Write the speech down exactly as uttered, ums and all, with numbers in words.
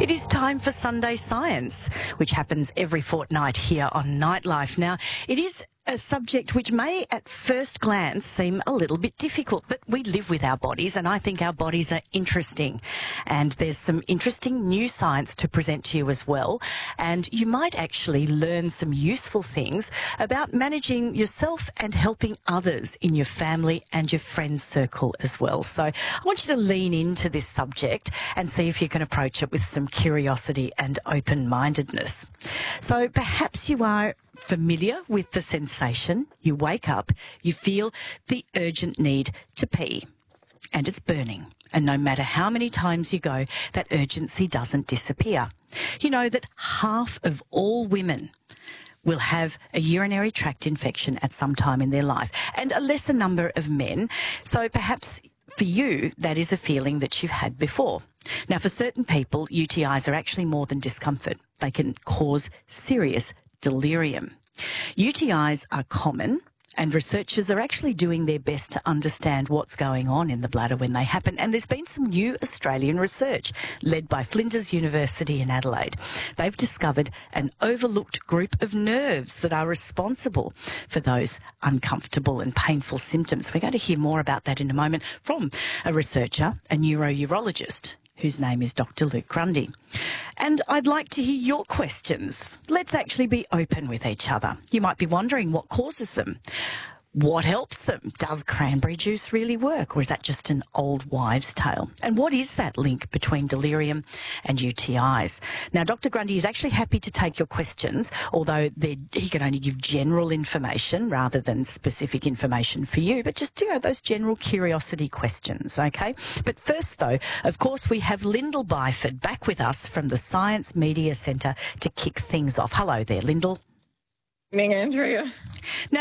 It is time for Sunday Science, which happens every fortnight here on Nightlife. Now, it is a subject which may at first glance seem a little bit difficult, but we live with our bodies and I think our bodies are interesting. And there's some interesting new science to present to you as well. And you might actually learn some useful things about managing yourself and helping others in your family and your friend circle as well. So I want you to lean into this subject and see if you can approach it with some curiosity and open-mindedness. So perhaps you are familiar with the sensation. You wake up, you feel the urgent need to pee, and it's burning. And no matter how many times you go, that urgency doesn't disappear. You know that half of all women will have a urinary tract infection at some time in their life, and a lesser number of men. So perhaps for you, that is a feeling that you've had before. Now, for certain people, U T Is are actually more than discomfort. They can cause serious delirium. U T Is are common, and researchers are actually doing their best to understand what's going on in the bladder when they happen. And there's been some new Australian research led by Flinders University in Adelaide. They've discovered an overlooked group of nerves that are responsible for those uncomfortable and painful symptoms. We're going to hear more about that in a moment from a researcher, a neurourologist, whose name is Doctor Luke Grundy. And I'd like to hear your questions. Let's actually be open with each other. You might be wondering what causes them. What helps them? Does cranberry juice really work, or is that just an old wives' tale? And what is that link between delirium and U T Is? Now, Doctor Grundy is actually happy to take your questions, although he can only give general information rather than specific information for you, but just, you know, those general curiosity questions, okay? But first, though, of course, we have Lyndall Byford back with us from the Science Media Centre to kick things off. Hello there, Lyndall. Good evening, Andrea.